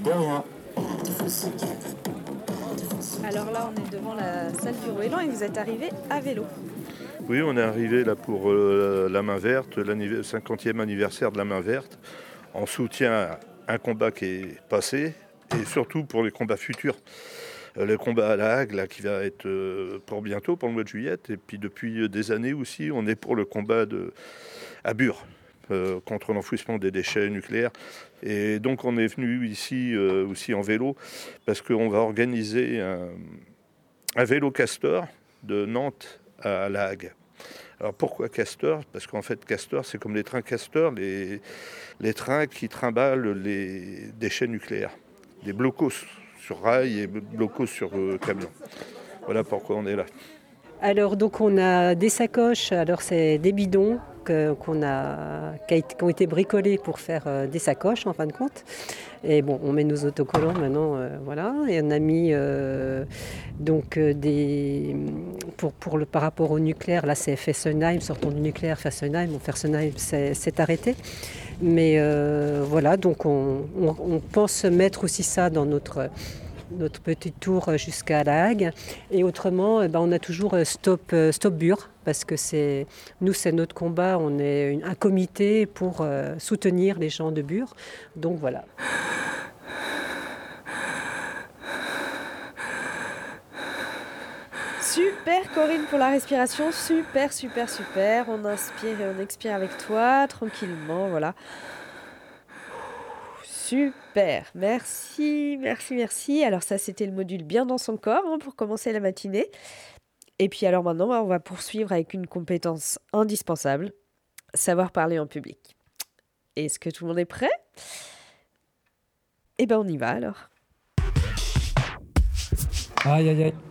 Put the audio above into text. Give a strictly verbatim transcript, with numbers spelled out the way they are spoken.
De rien. Alors là, on est devant la salle du Roëlan et vous êtes arrivé à vélo. Oui, on est arrivé là pour euh, la main verte, le cinquantième anniversaire de la main verte, en soutien à un combat qui est passé et surtout pour les combats futurs. Euh, le combat à la Hague, là, qui va être euh, pour bientôt, pour le mois de juillet. Et puis depuis des années aussi, on est pour le combat de, à Bure, euh, contre l'enfouissement des déchets nucléaires. Et donc on est venu ici euh, aussi en vélo, parce qu'on va organiser un, un vélo Castor de Nantes à La Hague. Alors pourquoi Castor ? Parce qu'en fait Castor, c'est comme les trains Castor, les, les trains qui trimballent les déchets nucléaires, des blocos sur rail et blocos sur euh, camion. Voilà pourquoi on est là. Alors donc on a des sacoches, alors c'est des bidons que, qu'on a, qui ont été bricolés pour faire euh, des sacoches en fin de compte. Et bon, on met nos autocollants maintenant, euh, voilà. Et on a mis euh, donc euh, des pour pour le par rapport au nucléaire, là c'est Fessenheim, sortons du nucléaire, Fessenheim. Bon, Fessenheim c'est, c'est arrêté, mais euh, voilà, donc on, on, on pense mettre aussi ça dans notre notre petit tour jusqu'à La Hague. Et autrement, eh ben, on a toujours Stop, Stop Bure, parce que c'est, nous, c'est notre combat. On est une, un comité pour euh, soutenir les gens de Bure. Donc voilà. Super Corinne pour la respiration, super, super, super. On inspire et on expire avec toi, tranquillement, voilà. Super, merci, merci, merci. Alors ça, c'était le module bien dans son corps hein, pour commencer la matinée. Et puis alors maintenant, on va poursuivre avec une compétence indispensable, savoir parler en public. Est-ce que tout le monde est prêt ? Eh ben on y va alors. Aïe, aïe, aïe.